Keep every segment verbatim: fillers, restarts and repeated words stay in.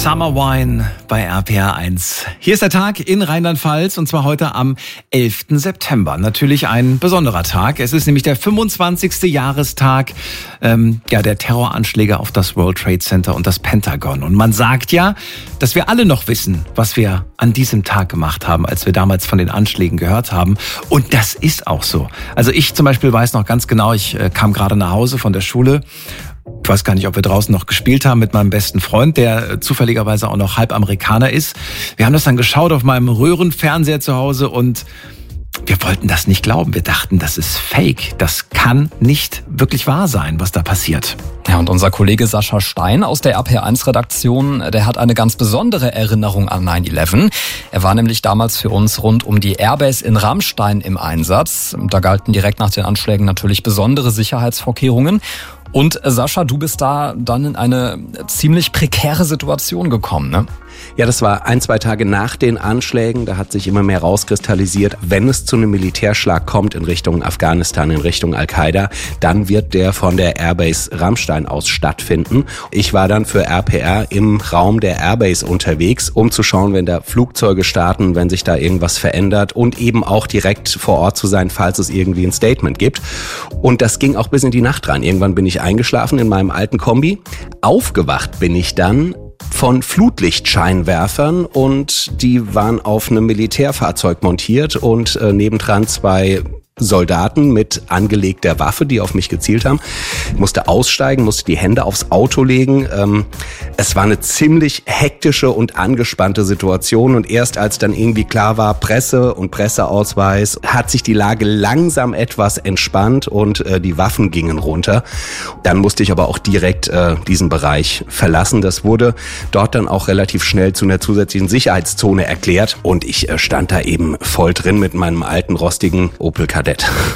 Summer Wine bei R P R eins. Hier ist der Tag in Rheinland-Pfalz und zwar heute am elften September. Natürlich ein besonderer Tag. Es ist nämlich der fünfundzwanzigste Jahrestag ähm, ja, der Terroranschläge auf das World Trade Center und das Pentagon. Und man sagt ja, dass wir alle noch wissen, was wir an diesem Tag gemacht haben, als wir damals von den Anschlägen gehört haben. Und das ist auch so. Also ich zum Beispiel weiß noch ganz genau, ich äh, kam gerade nach Hause von der Schule. Ich weiß gar nicht, ob wir draußen noch gespielt haben mit meinem besten Freund, der zufälligerweise auch noch halb Amerikaner ist. Wir haben das dann geschaut auf meinem Röhrenfernseher zu Hause und wir wollten das nicht glauben. Wir dachten, das ist fake. Das kann nicht wirklich wahr sein, was da passiert. Ja, und unser Kollege Sascha Stein aus der R P R eins Redaktion, der hat eine ganz besondere Erinnerung an neun elf. Er war nämlich damals für uns rund um die Airbase in Ramstein im Einsatz. Da galten direkt nach den Anschlägen natürlich besondere Sicherheitsvorkehrungen. Und Sascha, du bist da dann in eine ziemlich prekäre Situation gekommen, ne? Ja, das war ein, zwei Tage nach den Anschlägen. Da hat sich immer mehr rauskristallisiert, wenn es zu einem Militärschlag kommt in Richtung Afghanistan, in Richtung Al-Qaida, dann wird der von der Airbase Ramstein aus stattfinden. Ich war dann für R P R im Raum der Airbase unterwegs, um zu schauen, wenn da Flugzeuge starten, wenn sich da irgendwas verändert und eben auch direkt vor Ort zu sein, falls es irgendwie ein Statement gibt. Und das ging auch bis in die Nacht rein. Irgendwann bin ich eingeschlafen in meinem alten Kombi. Aufgewacht bin ich dann von Flutlichtscheinwerfern und die waren auf einem Militärfahrzeug montiert und äh, nebendran zwei Soldaten mit angelegter Waffe, die auf mich gezielt haben. Ich musste aussteigen, musste die Hände aufs Auto legen. Ähm, es war eine ziemlich hektische und angespannte Situation und erst als dann irgendwie klar war, Presse und Presseausweis, hat sich die Lage langsam etwas entspannt und äh, die Waffen gingen runter. Dann musste ich aber auch direkt äh, diesen Bereich verlassen. Das wurde dort dann auch relativ schnell zu einer zusätzlichen Sicherheitszone erklärt und ich äh, stand da eben voll drin mit meinem alten rostigen Opel Kadett.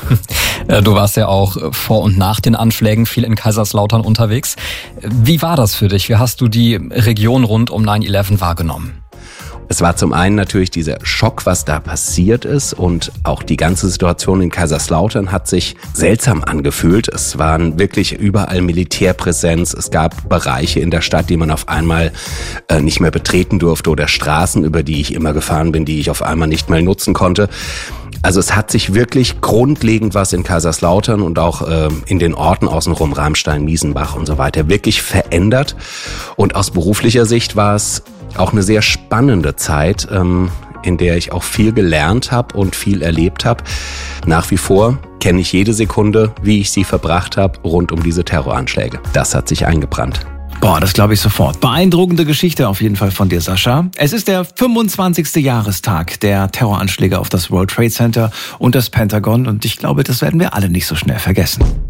Du warst ja auch vor und nach den Anschlägen viel in Kaiserslautern unterwegs. Wie war das für dich? Wie hast du die Region rund um neun elf wahrgenommen? Es war zum einen natürlich dieser Schock, was da passiert ist und auch die ganze Situation in Kaiserslautern hat sich seltsam angefühlt. Es waren wirklich überall Militärpräsenz. Es gab Bereiche in der Stadt, die man auf einmal äh, nicht mehr betreten durfte oder Straßen, über die ich immer gefahren bin, die ich auf einmal nicht mehr nutzen konnte. Also es hat sich wirklich grundlegend was in Kaiserslautern und auch äh, in den Orten außenrum, Ramstein, Miesenbach und so weiter, wirklich verändert. Und aus beruflicher Sicht war es auch eine sehr spannende Zeit, ähm, in der ich auch viel gelernt habe und viel erlebt habe. Nach wie vor kenne ich jede Sekunde, wie ich sie verbracht habe, rund um diese Terroranschläge. Das hat sich eingebrannt. Boah, das glaube ich sofort. Beeindruckende Geschichte auf jeden Fall von dir, Sascha. Es ist der fünfundzwanzigste Jahrestag der Terroranschläge auf das World Trade Center und das Pentagon und ich glaube, das werden wir alle nicht so schnell vergessen.